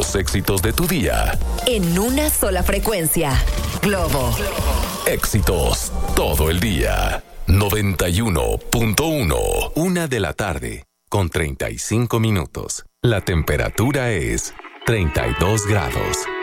los éxitos de tu día. En una sola frecuencia. Globo. Éxitos todo el día. 91.1. 1:00 con 35 minutos. La temperatura es 32 grados.